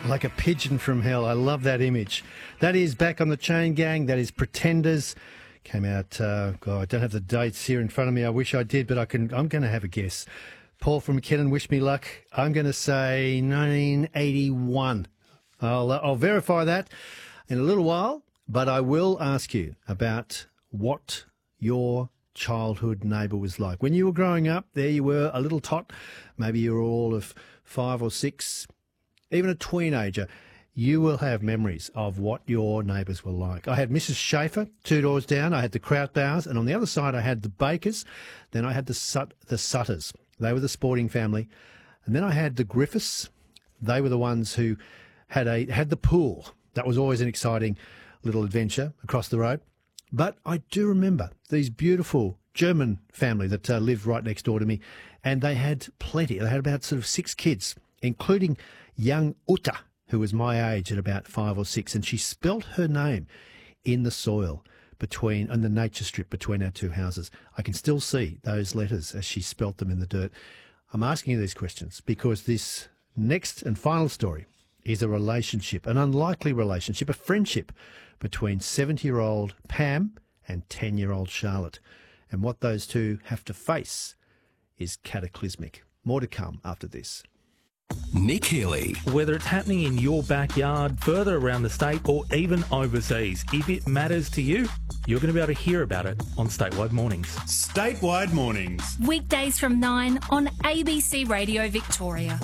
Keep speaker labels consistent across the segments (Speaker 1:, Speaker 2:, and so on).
Speaker 1: Like a pigeon from hell. I love that image. That is Back on the Chain Gang. That is Pretenders. Came out, I don't have the dates here in front of me. I wish I did, but I'm going to have a guess. Paul from McKinnon, wish me luck. I'm going to say 1981. I'll verify that in a little while, but I will ask you about what your childhood neighbour was like. When you were growing up, there you were, a little tot. Maybe you were all of 5 or 6, even a teenager. You will have memories of what your neighbours were like. I had Mrs. Schaefer 2 doors down. I had the Krautbauers, and on the other side I had the Bakers. Then I had the Sutters. They were the sporting family. And then I had the Griffiths. They were the ones who had the pool. That was always an exciting little adventure across the road. But I do remember these beautiful German family that lived right next door to me, and they had plenty. They had about sort of 6 kids, including young Uta, who was my age at about 5 or 6, and she spelt her name in the soil on the nature strip between our 2 houses. I can still see those letters as she spelt them in the dirt. I'm asking you these questions because this next and final story is a relationship, an unlikely relationship, a friendship between 70-year-old Pam and 10-year-old Charlotte. And what those two have to face is cataclysmic. More to come after this.
Speaker 2: Nick Healy.
Speaker 3: Whether it's happening in your backyard, further around the state, or even overseas, if it matters to you, you're going to be able to hear about it on Statewide Mornings.
Speaker 2: Statewide Mornings.
Speaker 4: Weekdays from 9 on ABC Radio Victoria.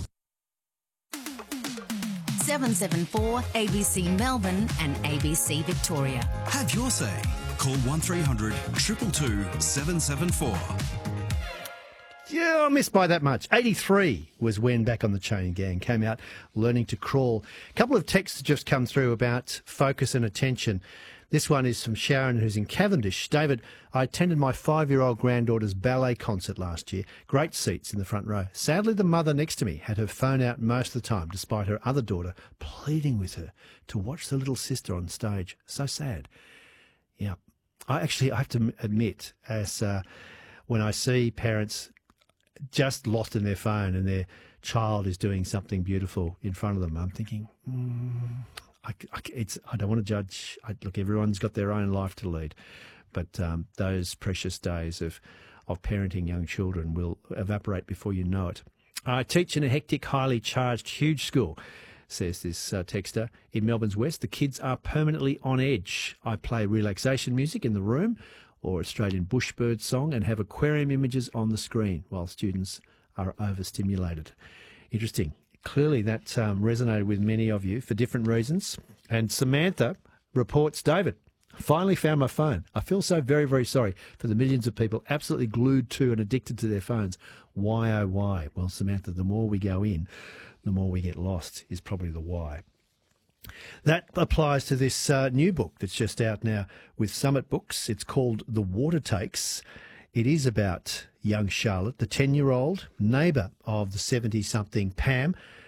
Speaker 4: 774 ABC Melbourne and ABC Victoria.
Speaker 2: Have your say. Call 1300 222 774.
Speaker 1: Yeah, I missed by that much. 83 was when Back on the Chain Gang came out, Learning to Crawl. A couple of texts just come through about focus and attention. This one is from Sharon, who's in Cavendish. David, I attended my 5-year-old granddaughter's ballet concert last year. Great seats in the front row. Sadly, the mother next to me had her phone out most of the time, despite her other daughter pleading with her to watch the little sister on stage. So sad. Yeah. I have to admit, when I see parents just lost in their phone and their child is doing something beautiful in front of them, I'm thinking, I don't want to judge. Look, everyone's got their own life to lead, but those precious days of parenting young children will evaporate before you know it. I teach in a hectic, highly charged, huge school, says this texter, in Melbourne's West. The kids are permanently on edge. I play relaxation music in the room or Australian bushbird song and have aquarium images on the screen while students are overstimulated. Interesting. Clearly that resonated with many of you for different reasons. And Samantha reports, David, finally found my phone. I feel so very, very sorry for the millions of people absolutely glued to and addicted to their phones. Why, oh, why? Well, Samantha, the more we go in, the more we get lost is probably the why. That applies to this new book that's just out now with Summit Books. It's called The Water Takes. It is about young Charlotte, the 10-year-old neighbour of the 70-something Pam,